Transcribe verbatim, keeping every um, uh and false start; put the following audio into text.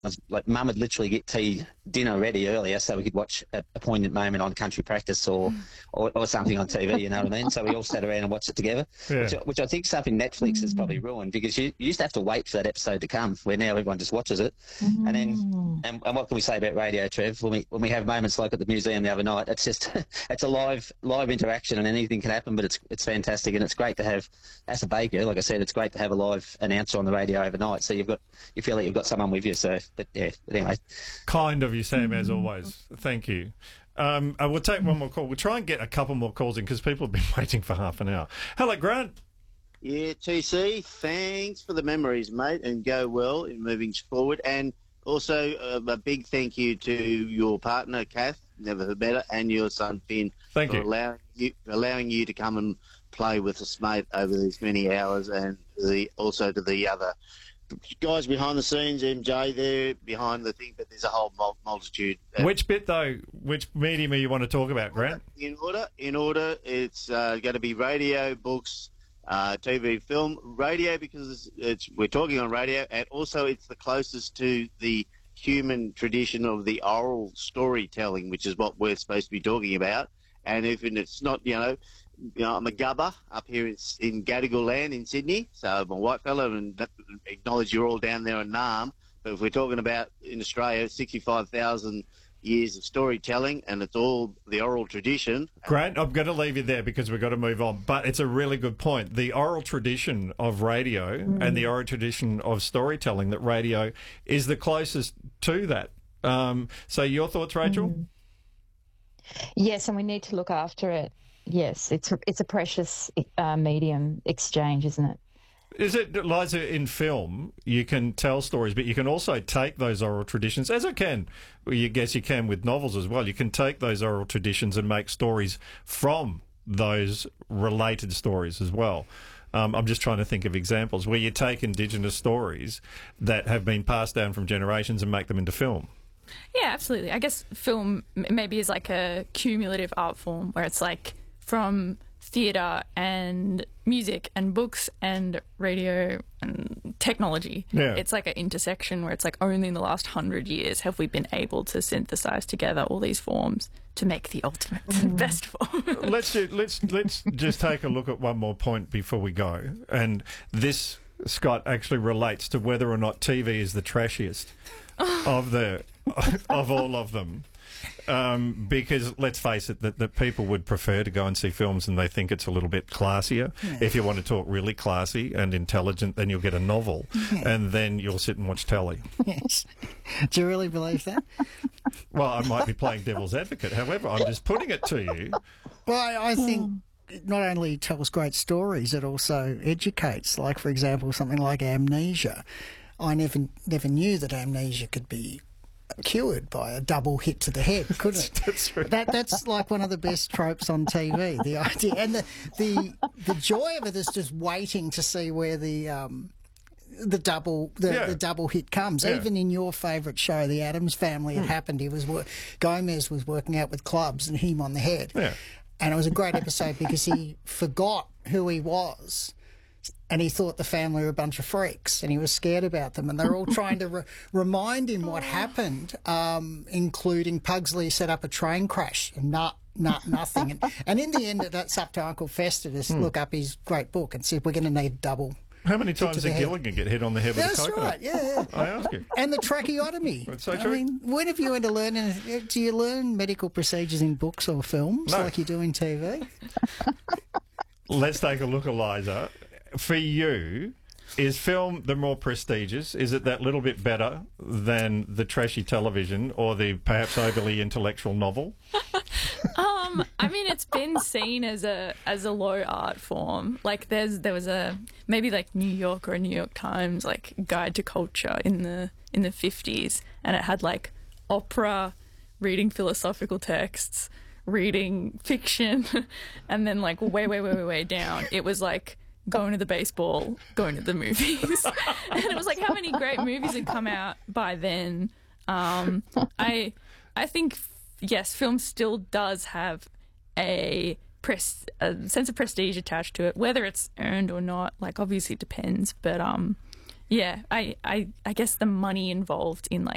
I was, like Mum would literally get tea dinner ready earlier so we could watch a, a poignant moment on country practice or, or or something on T V. You know what I mean? So we all sat around and watched it together, Yeah. which, which I think something Netflix has probably ruined because you, you used to have to wait for that episode to come. Where now everyone just watches it, and then and, and what can we say about radio, Trev? When we when we have moments like at the museum the other night, it's just it's a live live interaction and anything can happen. But it's it's fantastic and it's great to have as a baker. Like I said, it's great to have a live announcer on the radio overnight. So you've got you feel like you've got someone with you. So, but yeah. But anyway, Kind of you, Sam, as always. Thank you. Um, uh, we'll take one more call. We'll try and get a couple more calls in because people have been waiting for half an hour. Hello, Grant. Yeah, T C, thanks for the memories, mate, and go well in moving forward. And also uh, a big thank you to your partner, Kath, never better, and your son, Finn, Thank for you. allowing you, allowing you to come and play with us, mate, over these many hours, and the also to the other guys behind the scenes, M J there behind the thing, but there's a whole mul- multitude. Uh, Which bit, though, which medium are you want to talk about, Grant? In order, in order, it's uh, going to be radio, books, uh, T V, film, radio because it's, it's we're talking on radio, and also it's the closest to the human tradition of the oral storytelling, which is what we're supposed to be talking about. And if it's not, you know, you know, I'm a gubber up here in, in Gadigal land in Sydney, so I'm a white fella and that, acknowledge you're all down there in Naarm. But if we're talking about in Australia, sixty-five thousand years of storytelling, and it's all the oral tradition. Grant, I'm going to leave you there because we've got to move on. But it's a really good point. The oral tradition of radio mm. and the oral tradition of storytelling, that radio is the closest to that. Um, so your thoughts, Rachel? Mm. Yes, and we need to look after it. Yes, it's it's a precious uh, medium exchange, isn't it? Is it, Liza, in film, you can tell stories, but you can also take those oral traditions, as I can, well, you guess you can with novels as well. You can take those oral traditions and make stories from those related stories as well. Um, I'm just trying to think of examples where you take Indigenous stories that have been passed down from generations and make them into film. Yeah, absolutely. I guess film maybe is like a cumulative art form where it's like from theatre and music and books and radio and technology. Yeah. It's like an intersection where it's like only in the last hundred years have we been able to synthesize together all these forms to make the ultimate mm. best form. let's do, let's let's just take a look at one more point before we go, and this, Scott, actually relates to whether or not T V is the trashiest of the of all of them. Um, because let's face it, that, that people would prefer to go and see films and they think it's a little bit classier. Yeah. If you want to talk really classy and intelligent, then you'll get a novel yeah. and then you'll sit and watch telly. Yes. Do you really believe that? Well, I might be playing devil's advocate. However, I'm just putting it to you. Well, I, I think it not only tells great stories, it also educates. Like, for example, something like Amnesia. I never never knew that amnesia could be cured by a double hit to the head, couldn't it? That's true. That that's like one of the best tropes on T V. The idea and the the, the joy of it is just waiting to see where the um, the double the, yeah. the double hit comes. Yeah. Even in your favourite show, The Addams Family, it mm. happened. He was wor- Gomez was working out with clubs and him on the head. Yeah. And it was a great episode because he forgot who he was. And he thought the family were a bunch of freaks and he was scared about them. And they were all trying to re- remind him what happened, um, including Pugsley set up a train crash and not, not nothing. And, and in the end, that's up to Uncle Fester to mm. look up his great book and said, we're going to need double. How many times did Gilligan get hit on the head with That's a coconut? That's right, yeah, yeah. I ask you. And the tracheotomy. That's so I true. mean, when have you had to learn, anything? Do you learn medical procedures in books or films no. like you do in T V? Let's take a look, Eliza. For you, is film the more prestigious? Is it that little bit better than the trashy television or the perhaps overly intellectual novel? um, I mean, it's been seen as a as a low art form. Like there's there was a maybe like New York or a New York Times like guide to culture in the in the fifties, and it had like opera, reading philosophical texts, reading fiction, and then like way way way way way down, it was like going to the baseball, going to the movies. And it was like how many great movies had come out by then. Um, I I think, yes, film still does have a, pres- a sense of prestige attached to it, whether it's earned or not, like obviously it depends. But um, yeah, I, I, I guess the money involved in like